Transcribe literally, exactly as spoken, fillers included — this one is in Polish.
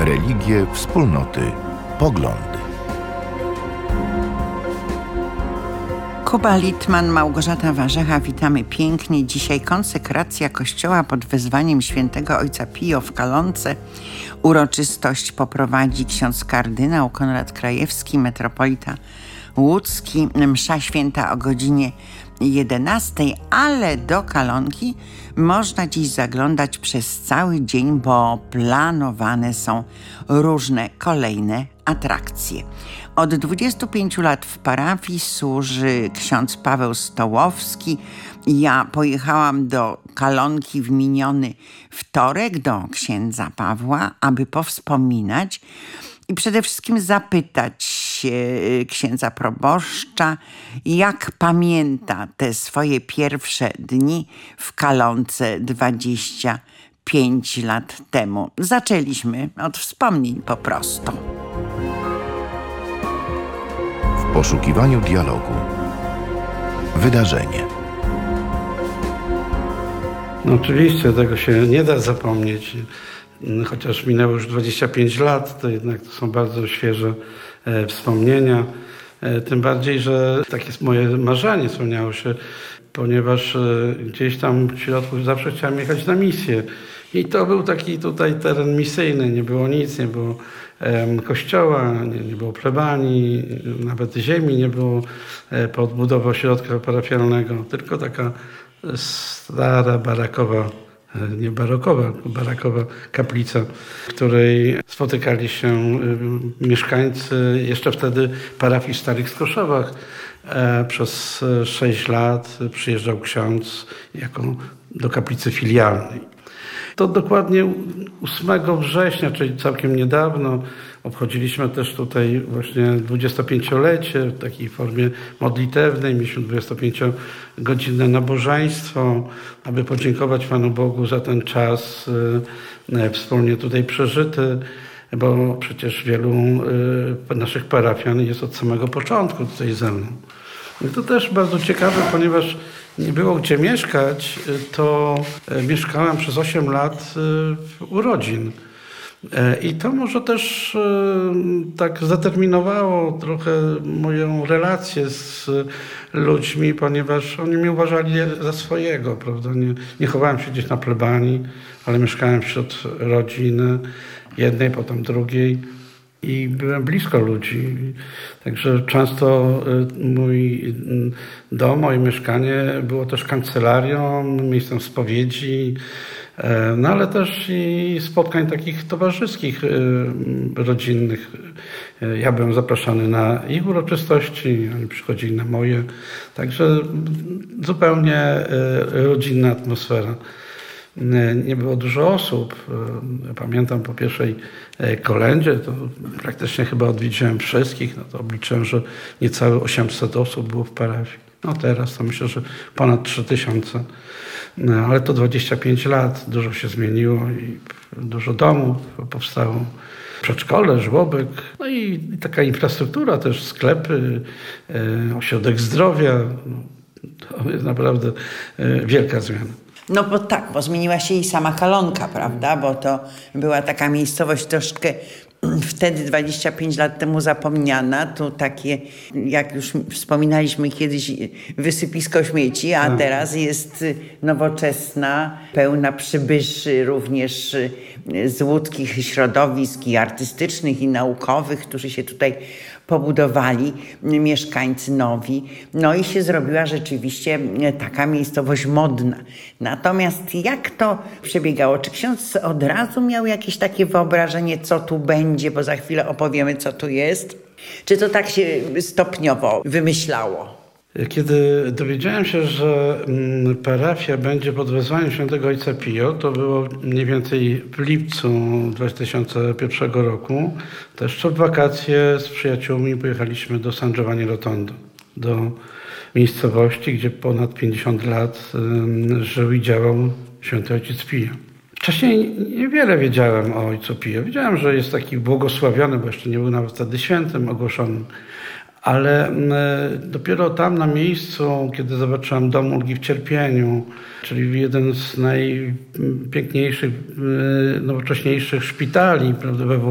Religie, wspólnoty, poglądy. Kuba Litman, Małgorzata Warzecha, witamy pięknie. Dzisiaj konsekracja kościoła pod wezwaniem świętego ojca Pio w Kalonce. Uroczystość poprowadzi ksiądz kardynał Konrad Krajewski, metropolita łódzki. Msza święta o godzinie jedenastej, ale do Kalonki można dziś zaglądać przez cały dzień, bo planowane są różne kolejne atrakcje. Od dwudziestu pięciu lat w parafii służy ksiądz Paweł Stołowski. Ja pojechałam do Kalonki w miniony wtorek do księdza Pawła, aby powspominać i przede wszystkim zapytać się księdza proboszcza, jak pamięta te swoje pierwsze dni w Kalonce dwadzieścia pięć lat temu. Zaczęliśmy od wspomnień po prostu. W poszukiwaniu dialogu. Wydarzenie. No oczywiście tego się nie da zapomnieć. Chociaż minęło już dwadzieścia pięć lat, to jednak to są bardzo świeże e, wspomnienia. E, tym bardziej, że takie moje marzenie spełniało się, ponieważ e, gdzieś tam w środku zawsze chciałem jechać na misję. I to był taki tutaj teren misyjny, nie było nic, nie było e, kościoła, nie, nie było plebanii, nawet ziemi nie było e, pod budową ośrodka parafialnego, tylko taka stara, barakowa, nie barokowa, tylko barakowa kaplica, w której spotykali się mieszkańcy jeszcze wtedy parafii w Starych Skoszowach. Przez sześć lat przyjeżdżał ksiądz jako do kaplicy filialnej. To dokładnie ósmego września, czyli całkiem niedawno, obchodziliśmy też tutaj właśnie dwudziestopięciolecie w takiej formie modlitewnej. Mieliśmy dwudziestopięciogodzinne nabożeństwo, aby podziękować Panu Bogu za ten czas wspólnie tutaj przeżyty, bo przecież wielu naszych parafian jest od samego początku tutaj ze mną. I to też bardzo ciekawe, ponieważ nie było gdzie mieszkać, to mieszkałem przez osiem lat u rodzin. I to może też tak zaterminowało trochę moją relację z ludźmi, ponieważ oni mnie uważali za swojego, prawda? Nie, nie chowałem się gdzieś na plebanii, ale mieszkałem wśród rodziny, jednej, potem drugiej. I byłem blisko ludzi. Także często mój dom, moje mieszkanie było też kancelarią, miejscem spowiedzi, no ale też i spotkań takich towarzyskich, rodzinnych. Ja byłem zapraszany na ich uroczystości, oni przychodzili na moje. Także zupełnie rodzinna atmosfera. Nie było dużo osób. Pamiętam po pierwszej kolędzie, to praktycznie chyba odwiedziłem wszystkich, no to obliczyłem, że niecałe osiemset osób było w parafii. No teraz to myślę, że ponad trzy tysiące. No, ale to dwadzieścia pięć lat, dużo się zmieniło i dużo domów powstało. Przedszkole, żłobek, no i taka infrastruktura też, sklepy, ośrodek zdrowia. No, to jest naprawdę wielka zmiana. No bo tak, bo zmieniła się i sama Kalonka, prawda? Bo to była taka miejscowość troszkę wtedy dwadzieścia pięć lat temu zapomniana. Tu takie, jak już wspominaliśmy kiedyś, wysypisko śmieci, a teraz jest nowoczesna, pełna przybyszy również z łódzkich środowisk i artystycznych i naukowych, którzy się tutaj pobudowali, mieszkańcy nowi. No i się zrobiła rzeczywiście taka miejscowość modna. Natomiast jak to przebiegało? Czy ksiądz od razu miał jakieś takie wyobrażenie, co tu będzie, bo za chwilę opowiemy, co tu jest? Czy to tak się stopniowo wymyślało? Kiedy dowiedziałem się, że parafia będzie pod wezwaniem świętego ojca Pio, to było mniej więcej w lipcu dwa tysiące pierwszego roku, to jeszcze w wakacje z przyjaciółmi pojechaliśmy do San Giovanni Rotondo, do miejscowości, gdzie ponad pięćdziesiąt lat żył i działał święty ojciec Pio. Wcześniej niewiele wiedziałem o ojcu Pio. Wiedziałem, że jest taki błogosławiony, bo jeszcze nie był nawet wtedy świętym ogłoszonym. Ale dopiero tam na miejscu, kiedy zobaczyłem dom ulgi w cierpieniu, czyli jeden z najpiękniejszych, nowocześniejszych szpitali, prawda, we